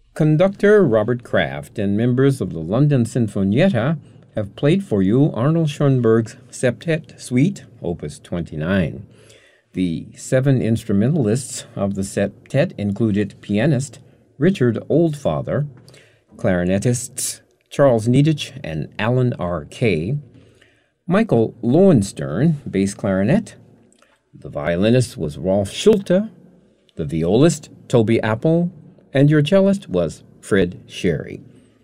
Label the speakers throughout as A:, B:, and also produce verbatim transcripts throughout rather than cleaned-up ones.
A: Conductor Robert Kraft and members of the London Sinfonietta have played for you Arnold Schoenberg's Septet Suite, Opus twenty-nine. The seven instrumentalists of the septet included pianist Richard Oldfather, clarinetists Charles Neidich and Alan R. Kay, Michael Lowenstern, bass clarinet. The violinist was Rolf Schulte, the violist Toby Apple, and your cellist was Fred Sherry.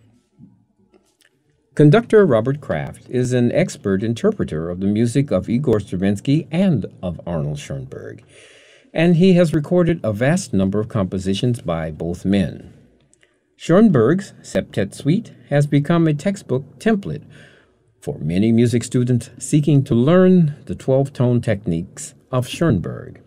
A: Conductor Robert Kraft is an expert interpreter of the music of Igor Stravinsky and of Arnold Schoenberg, and he has recorded a vast number of compositions by both men. Schoenberg's Septet Suite has become a textbook template for many music students seeking to learn the twelve-tone techniques of Schoenberg.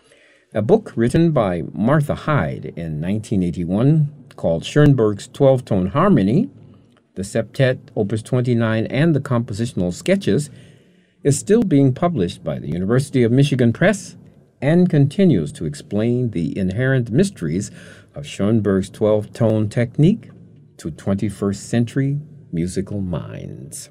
A: A book written by Martha Hyde in nineteen eighty-one called Schoenberg's twelve-Tone Harmony, the Septet, Opus twenty-nine, and the Compositional Sketches is still being published by the University of Michigan Press and continues to explain the inherent mysteries of Schoenberg's twelve-tone technique to twenty-first century musical minds.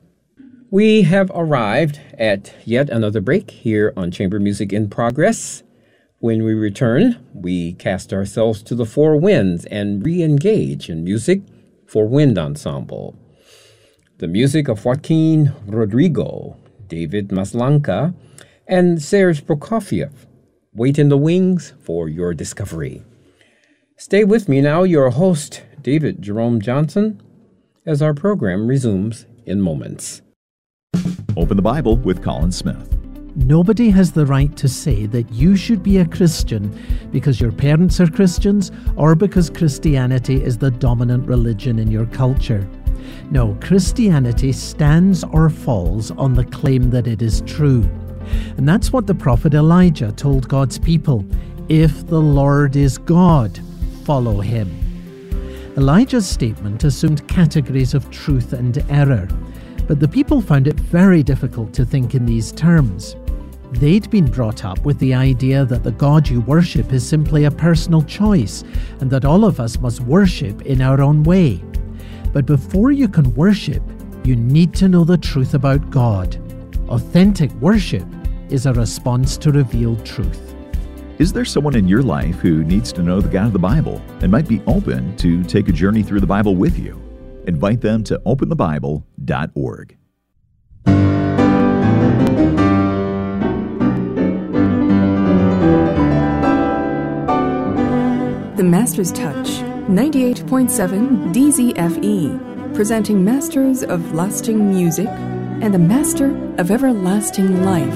A: We have arrived at yet another break here on Chamber Music in Progress. When we return, we cast ourselves to the four winds and re-engage in music for wind ensemble. The music of Joaquin Rodrigo, David Maslanka, and Serge Prokofiev wait in the wings for your discovery. Stay with me now, your host, David Jerome Johnson, as our program resumes in moments.
B: Open the Bible with Colin Smith.
C: Nobody has the right to say that you should be a Christian because your parents are Christians or because Christianity is the dominant religion in your culture. No, Christianity stands or falls on the claim that it is true. And that's what the prophet Elijah told God's people. If the Lord is God, follow him. Elijah's statement assumed categories of truth and error, but the people found it very difficult to think in these terms. They'd been brought up with the idea that the God you worship is simply a personal choice and that all of us must worship in our own way. But before you can worship, you need to know the truth about God. Authentic worship is a response to revealed truth.
B: Is there someone in your life who needs to know the God of the Bible and might be open to take a journey through the Bible with you? Invite them to open the bible dot org.
D: The Master's Touch, ninety-eight point seven D Z F E, presenting Masters of Lasting Music and the Master of Everlasting Life.